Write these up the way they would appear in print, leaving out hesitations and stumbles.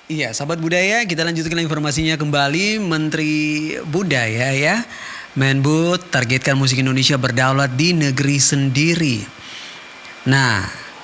Iya, sahabat budaya, kita lanjutkan informasinya kembali. Menteri Budaya ya, Menbud targetkan musik Indonesia berdaulat di negeri sendiri. Nah,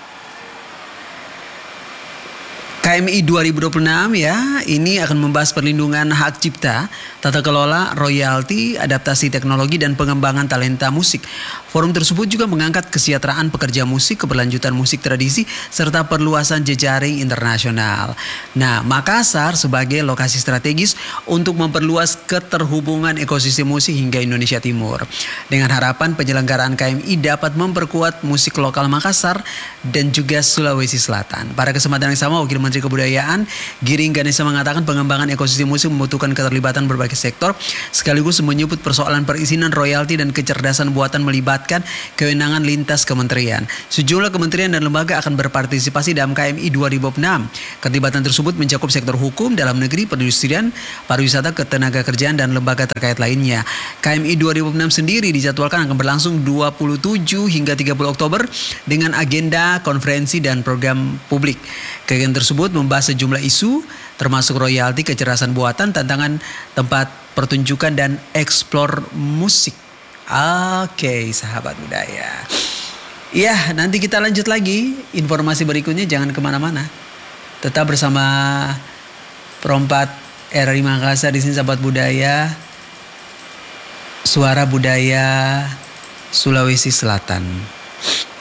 KMI 2026 ya, ini akan membahas perlindungan hak cipta, tata kelola, royalti, adaptasi teknologi, dan pengembangan talenta musik. Forum tersebut juga mengangkat kesejahteraan pekerja musik, keberlanjutan musik tradisi, serta perluasan jejaring internasional. Nah, Makassar sebagai lokasi strategis untuk memperluas keterhubungan ekosistem musik hingga Indonesia Timur. Dengan harapan penyelenggaraan KMI dapat memperkuat musik lokal Makassar dan juga Sulawesi Selatan. Pada kesempatan yang sama, Wakil Menteri Kebudayaan Giring Ganesa mengatakan pengembangan ekosistem musik membutuhkan keterlibatan berbagai sektor, sekaligus menyebut persoalan perizinan, royalti, dan kecerdasan buatan melibatkan kewenangan lintas kementerian. Sejumlah kementerian dan lembaga akan berpartisipasi dalam KMI 2006. Keterlibatan tersebut mencakup sektor hukum, dalam negeri, perindustrian, pariwisata, ketenagakerjaan, dan lembaga terkait lainnya. KMI 2006 sendiri dijadwalkan akan berlangsung 27 hingga 30 Oktober dengan agenda konferensi dan program publik. Kegiatan tersebut membahas sejumlah isu termasuk royalti, kecerdasan buatan, tantangan tempat pertunjukan, dan eksplor musik. Oke, sahabat budaya. Ya, nanti kita lanjut lagi informasi berikutnya, jangan kemana-mana. Tetap bersama Perompat RRI Makassar di sini, sahabat budaya. Suara budaya Sulawesi Selatan.